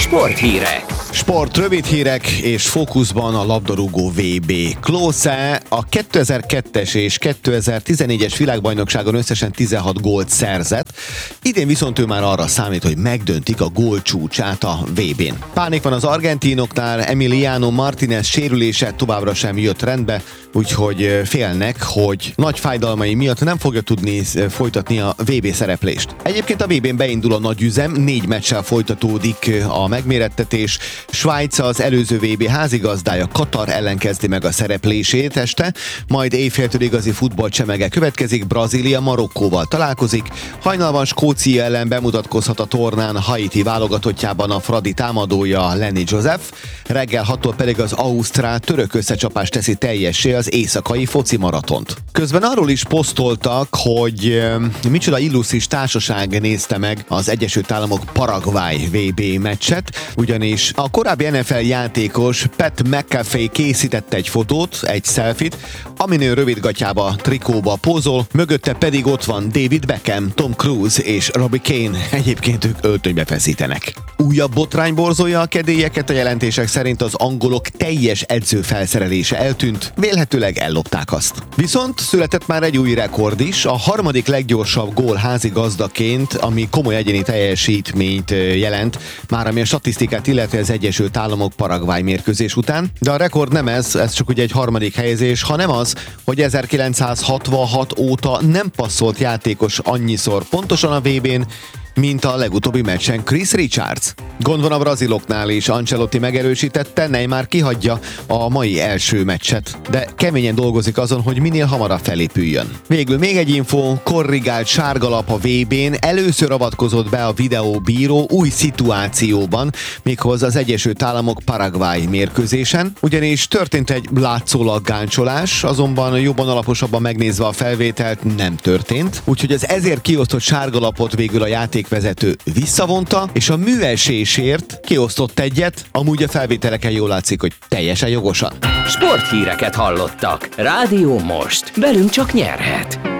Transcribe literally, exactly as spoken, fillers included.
Sporthírek. Sport, rövid hírek és fókuszban a labdarúgó vé bé. Klose a kétezer-kettes és kétezer-tizennégyes világbajnokságon összesen tizenhat gólt szerzett. Idén viszont ő már arra számít, hogy megdöntik a gólcsúcsát a vé bén. Pánik van az argentinoknál, Emiliano Martínez sérülése továbbra sem jött rendbe, úgyhogy félnek, hogy nagy fájdalmai miatt nem fogja tudni folytatni a vé bé szereplést. Egyébként a vé bén beindul a nagy üzem, négy meccsel folytatódik a megmérettetés. Svájc, az előző vé bé házigazdája, Katar ellen kezdi meg a szereplését este, majd éjféltől igazi futballcsemege következik, Brazília Marokkóval találkozik, hajnalban Skócia ellen bemutatkozhat a tornán Haiti válogatottjában a Fradi támadója Lenny Joseph, reggel hattól pedig az ausztrál-török összecsapás teszi teljessé az éjszakai foci maratont. Közben arról is posztoltak, hogy micsoda illusztris társaság nézte meg az Egyesült Államok Paraguay vé bé meccset, ugyanis a korábbi en ef el játékos Pat McAfee készítette egy fotót, egy selfit, amin ő rövidgatjába, trikóba pózol, mögötte pedig ott van David Beckham, Tom Cruise és Robbie Keane, egyébként ők öltönybe feszítenek. Újabb botrány borzolja a kedélyeket, a jelentések szerint az angolok teljes edzőfelszerelése eltűnt, vélhetőleg ellopták azt. Viszont született már egy új rekord is, a harmadik leggyorsabb gól házigazdaként, ami komoly egyéni teljesítményt jelent, már ami a statisztikát illeti az Egyesült Államok Paraguay mérkőzés után, de a rekord nem ez, ez csak ugye egy harmadik helyezés, hanem az, hogy ezerkilencszázhatvanhat óta nem passzolt játékos annyiszor pontosan a vé bén, mint a legutóbbi meccsen Chris Richards. Gond van a braziloknál is, Ancelotti megerősítette, Neymar kihagyja a mai első meccset, de keményen dolgozik azon, hogy minél hamarabb felépüljön. Végül még egy info, korrigált sárgalap a vé bén, először avatkozott be a videóbíró új szituációban, méghozzá az Egyesült Államok Paraguay mérkőzésen, ugyanis történt egy látszólag gáncsolás, azonban jobban alaposabban megnézve a felvételt nem történt, úgyhogy az ezért kiosztott sárgalapot végül a játékvezető visszavonta, és a műesésért kiosztott egyet, amúgy a felvételeken jól látszik, hogy teljesen jogosan. Sporthíreket hallottak. Rádió most. Velünk csak nyerhet.